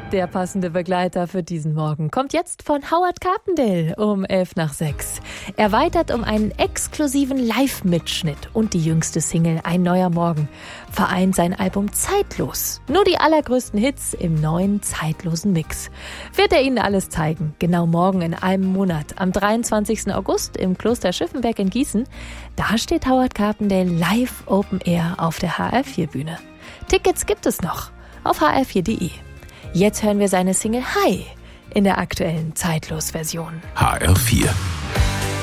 Der passende Begleiter für diesen Morgen kommt jetzt von Howard Carpendale um 6:11. Erweitert um einen exklusiven Live-Mitschnitt und die jüngste Single Ein neuer Morgen vereint sein Album Zeitlos. Nur die allergrößten Hits im neuen zeitlosen Mix. Wird er Ihnen alles zeigen, genau morgen in einem Monat, am 23. August im Kloster Schiffenberg in Gießen. Da steht Howard Carpendale live Open Air auf der HR4-Bühne. Tickets gibt es noch auf hr4.de. Jetzt hören wir seine Single Hi in der aktuellen Zeitlos-Version. HR4